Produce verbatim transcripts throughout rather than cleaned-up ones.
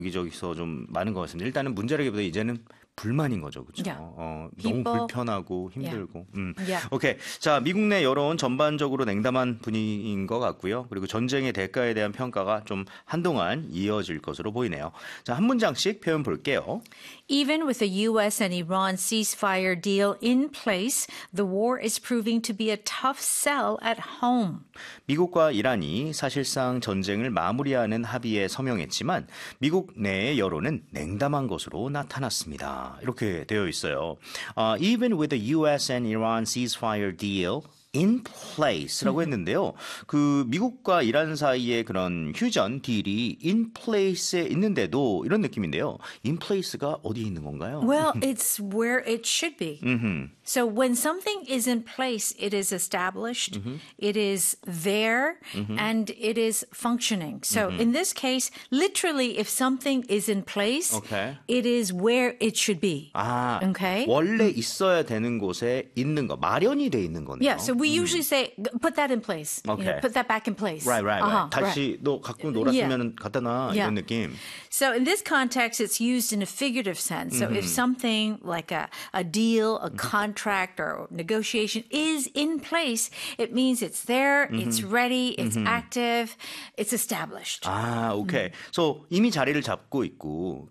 여기저기서 좀 많은 것 같습니다. 일단은 문제라기보다 이제는 불만인 거죠, 그렇죠? Yeah. 어, People- 너무 불편하고 힘들고. 음. Yeah. 오케이, 자 미국 내 여론 전반적으로 냉담한 분위기인 것 같고요. 그리고 전쟁의 대가에 대한 평가가 좀 한동안 이어질 것으로 보이네요. 자, 한 문장씩 표현 볼게요. Even with the U S and Iran ceasefire deal in place, the war is proving to be a tough sell at home. 미국과 이란이 사실상 전쟁을 마무리하는 합의에 서명했지만 미국 내의 여론은 냉담한 것으로 나타났습니다. 이렇게 되어 있어요. Uh, even with the U S and Iran ceasefire deal in place라고 했는데요. 그 미국과 이란 사이의 그런 휴전 딜이 in place에 있는데도 이런 느낌인데요. in place가 어디에 있는 건가요? Well, it's where it should be. So when something is in place, it is established, it is there, and it is functioning. So in this case, literally, if something is in place, Okay. it is where it should be. 아, Okay. 원래 있어야 되는 곳에 있는 거, 마련이 돼 있는 거네요. Yeah, so we usually say, put that in place. You know, Okay. put that back in place. Right, right, right. Uh-huh, 다시 너 갖고 놀았으면 갖다 놔 Yeah. 이런 느낌. So in this context, it's used in a figurative sense. So if something like a, a deal, a contract, or negotiation is in place, it means it's there, it's ready, it's active, it's established. 아, 오케이. So 이미 자리를 잡고 있고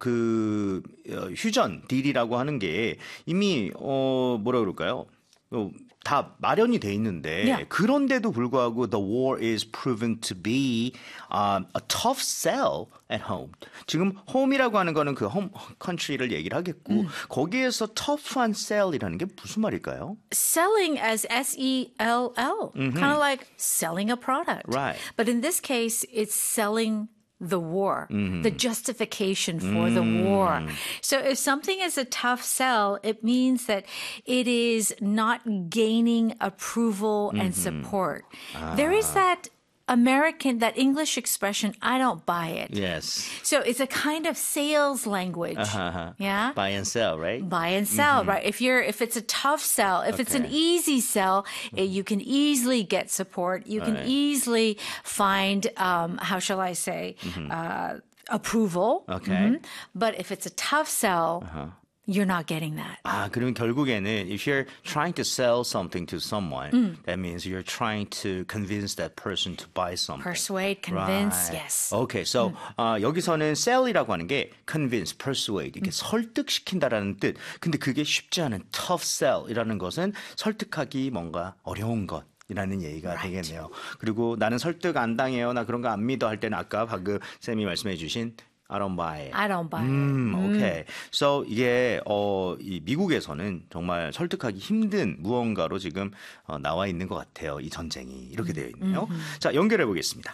그 어, 휴전 딜이라고 하는 게 이미 어 뭐라 그럴까요? 어, 다 마련이 돼 있는데 Yeah. 그런데도 불구하고 the war is proven to be um, a tough sell at home. 지금 home이라고 하는 거는 그 home country를 얘기를 하겠고 거기에서 tough한 sell이라는 게 무슨 말일까요? Selling as S E L L, kind of like selling a product. Right. But in this case, it's selling the war, the justification for the war. So if something is a tough sell, it means that it is not gaining approval and support. There is that American, that English expression, I don't buy it. Yes. So it's a kind of sales language. Uh-huh. Yeah. Buy and sell, right? Buy and sell, right? If you're, if it's a tough sell, if it's an Okay. easy sell, eh, you can easily get support. You can Right. easily find, um, how shall I say, uh, approval. Okay. Mhm. But if it's a tough sell, you're not getting that. 아, 그러면 결국에는 if you're trying to sell something to someone, that means you're trying to convince that person to buy something. Persuade, convince, Right. yes. Okay, so 어, 여기서는 sell이라고 하는 게 convince, persuade, 이게 설득시킨다라는 뜻. 근데 그게 쉽지 않은 tough sell이라는 것은 설득하기 뭔가 어려운 것. 이라는 얘기가 Right. 되겠네요. 그리고 나는 설득 안 당해요. 나 그런 거 안 믿어 할 때는 아까 방금 쌤이 말씀해 주신 I don't buy it. I don't buy it. 음, 오케이. So 이게 어, 이 미국에서는 정말 설득하기 힘든 무언가로 지금 어, 나와 있는 것 같아요. 이 전쟁이 이렇게 되어 있네요. 자, 연결해 보겠습니다.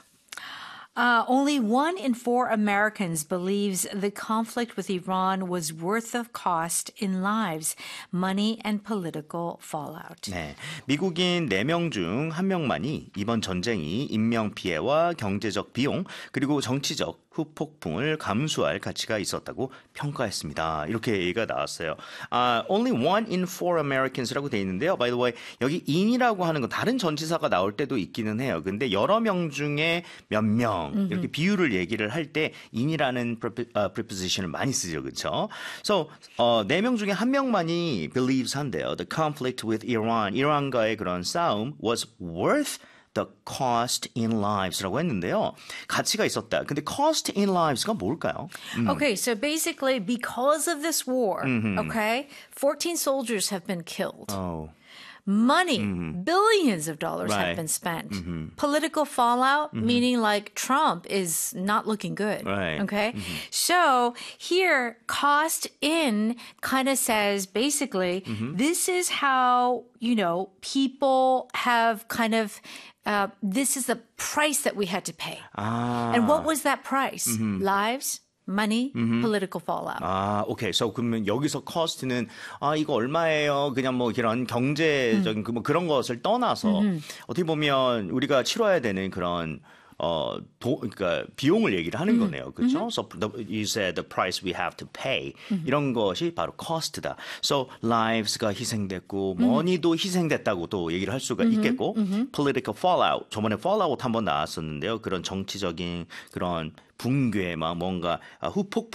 Uh, only one in four Americans believes the conflict with Iran was worth the cost in lives, money, and political fallout. 네, 미국인 네 명 중 한 명만이 이번 전쟁이 인명 피해와 경제적 비용 그리고 정치적 후폭풍을 감수할 가치가 있었다고 평가했습니다. 이렇게 얘기가 나왔어요. 아, only one in four Americans라고 돼 있는데요. By the way, 여기 in이라고 하는 건 다른 전치사가 나올 때도 있기는 해요. 근데 여러 명 중에 몇 명 이렇게 비율을 얘기를 할 때 in이라는 preposition을 많이 쓰죠, 그렇죠? So 어, 네 명 중에 한 명만이 believes 한대요. The conflict with Iran, 이란과의 그런 싸움 was worth the cost in lives라고 했는데요. 가치가 있었다. 근데 cost in lives가 뭘까요? Okay, so basically, because of this war, okay, fourteen soldiers have been killed. Oh. Money, billions of dollars Right. have been spent. Political fallout, meaning like Trump is not looking good. Right. Okay. So here, cost in kind of says basically, this is how, you know, people have kind of, uh, this is the price that we had to pay. 아. And what was that price? Lives, money, political fallout. 아, 오케이. So 그러면 여기서 cost는 아, 이거 얼마예요? 그냥 뭐 이런 경제적인 그 뭐 그런 것을 떠나서 어떻게 보면 우리가 치러야 되는 그런 어, 도, 그러니까 비용을 얘기를 하는 거네요. 그렇죠? So the, you said the price we have to pay. 이런 것이 바로 cost다. So lives가 희생됐고 money도 희생됐다고 또 얘기를 할 수가 있겠고 political fallout. 저번에 fallout 한번 나왔었는데요. 그런 정치적인 그런 붕괴, 막 뭔가 후폭풍